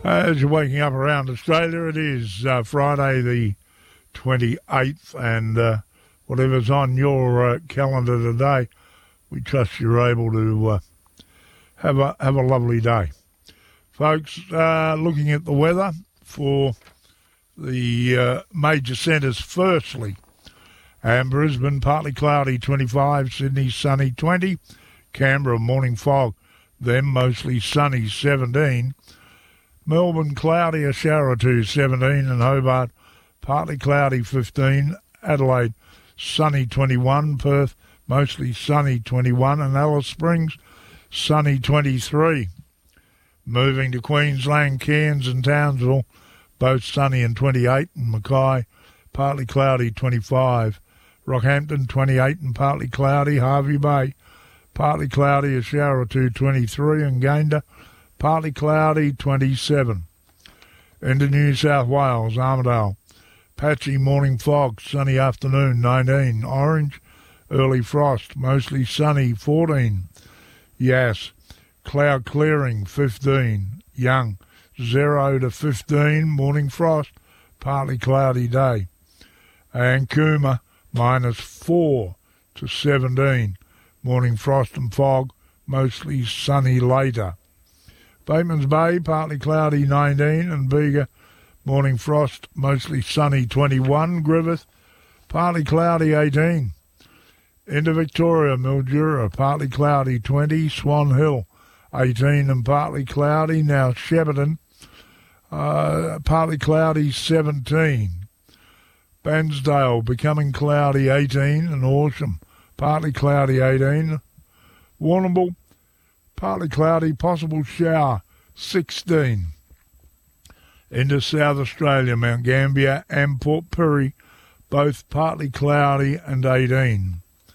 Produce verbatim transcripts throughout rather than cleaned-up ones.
As you're waking up around Australia, it is uh, Friday the twenty-eighth, and uh, whatever's on your uh, calendar today, we trust you're able to uh, have a have a lovely day. Folks, uh, looking at the weather for the uh, major centres firstly, and Brisbane, partly cloudy, twenty-five, Sydney, sunny, twenty, Canberra, morning fog, then mostly sunny, seventeen, Melbourne, cloudy, a shower or two, seventeen, and Hobart, partly cloudy, fifteen, Adelaide, sunny, twenty-one, Perth, mostly sunny, twenty-one, and Alice Springs, sunny, twenty-three. Moving to Queensland, Cairns and Townsville, both sunny and twenty-eight, and Mackay, partly cloudy, twenty-five. Rockhampton, twenty-eight and partly cloudy. Harvey Bay, partly cloudy, a shower or two, twenty-three, and Gayndah, partly cloudy, twenty-seven. Into New South Wales, Armidale, patchy morning fog, sunny afternoon, nineteen. Orange, early frost, mostly sunny, fourteen. Yass, cloud clearing, fifteen. Young, zero to fifteen, morning frost, partly cloudy day. And Cooma, minus four to seventeen, morning frost and fog, mostly sunny later. Batemans Bay, partly cloudy, nineteen, and Bega, morning frost, mostly sunny, twenty-one. Griffith, partly cloudy, eighteen. Into Victoria, Mildura, partly cloudy, twenty. Swan Hill, eighteen and partly cloudy. Now Shepparton, uh, partly cloudy, seventeen. Bairnsdale, becoming cloudy, eighteen, and Horsham, partly cloudy, eighteen. Warrnambool, partly cloudy, possible shower, sixteen. Into South Australia, Mount Gambier and Port Pirie, both partly cloudy and eighteen.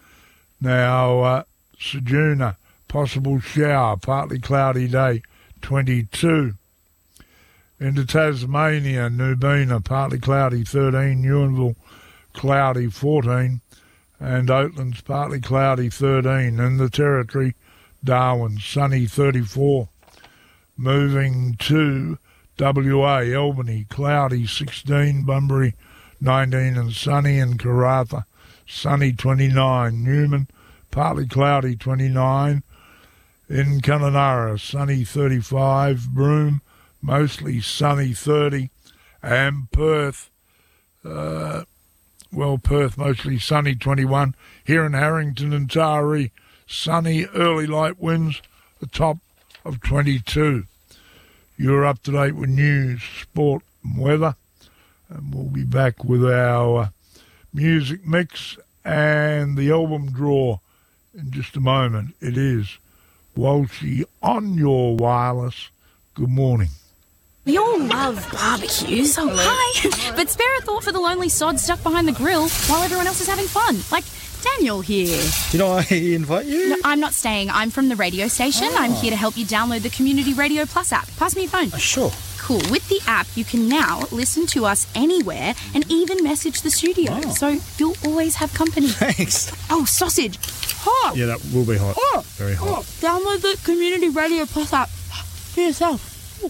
Now, uh, Ceduna, possible shower, partly cloudy day, twenty-two. Into Tasmania, Nubina, partly cloudy, thirteen. Ewanville, cloudy, fourteen. And Oatlands, partly cloudy, thirteen. In the Territory, Darwin, sunny, thirty-four. Moving to W A, Albany, cloudy, sixteen. Bunbury, nineteen and sunny. And Karratha, sunny, twenty-nine. Newman, partly cloudy, twenty-nine. In Kununurra, sunny, thirty-five. Broome, mostly sunny, thirty. And Perth, uh, well, Perth, mostly sunny, twenty-one. Here in Harrington and Taree, sunny, early light winds, a top of twenty-two. You're up to date with news, sport and weather. And we'll be back with our uh, music mix and the album draw in just a moment. It is Walshy on your wireless. Good morning. We all love barbecues. Oh, hi. But spare a thought for the lonely sod stuck behind the grill while everyone else is having fun. Like Daniel here. Did I invite you? No, I'm not staying. I'm from the radio station. Oh. I'm here to help you download the Community Radio Plus app. Pass me your phone. Uh, sure. Cool. With the app, you can now listen to us anywhere and even message the studio. Oh. So you'll always have company. Thanks. Oh, sausage. Hot. Yeah, that will be hot. Oh. Very hot. Oh. Download the Community Radio Plus app for yourself.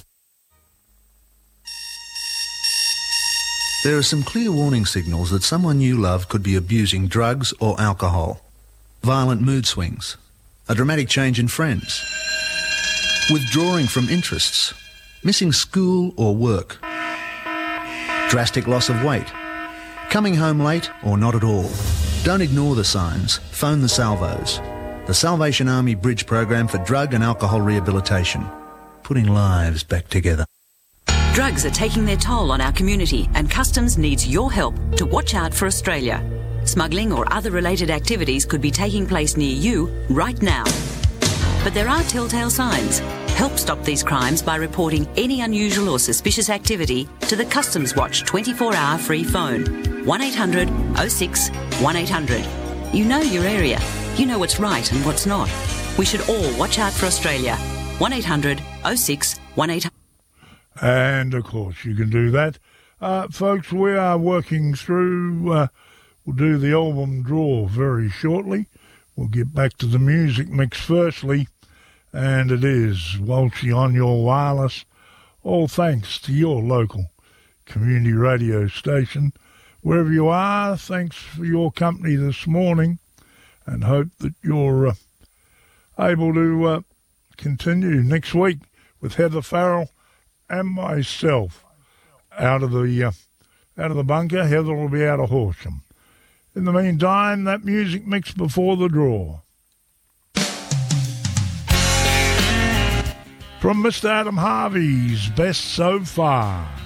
There are some clear warning signals that someone you love could be abusing drugs or alcohol. Violent mood swings, a dramatic change in friends, withdrawing from interests, missing school or work, drastic loss of weight, coming home late or not at all. Don't ignore the signs. Phone the Salvos, the Salvation Army Bridge Program for Drug and Alcohol Rehabilitation, putting lives back together. Drugs are taking their toll on our community and Customs needs your help to watch out for Australia. Smuggling or other related activities could be taking place near you right now. But there are telltale signs. Help stop these crimes by reporting any unusual or suspicious activity to the Customs Watch twenty-four hour free phone. one eight hundred oh six one eight hundred. You know your area. You know what's right and what's not. We should all watch out for Australia. one eight hundred oh six one eight hundred. And, of course, you can do that. Uh, folks, we are working through, uh, we'll do the album draw very shortly. We'll get back to the music mix firstly, and it is Walshy on your wireless All thanks to your local community radio station. Wherever you are, thanks for your company this morning, and hope that you're uh, able to uh, continue next week with Heather Farrell and myself out of the uh, out of the bunker. Heather will be out of Horsham. In the meantime, that music mix before the draw from Mister Adam Harvey's Best So Far.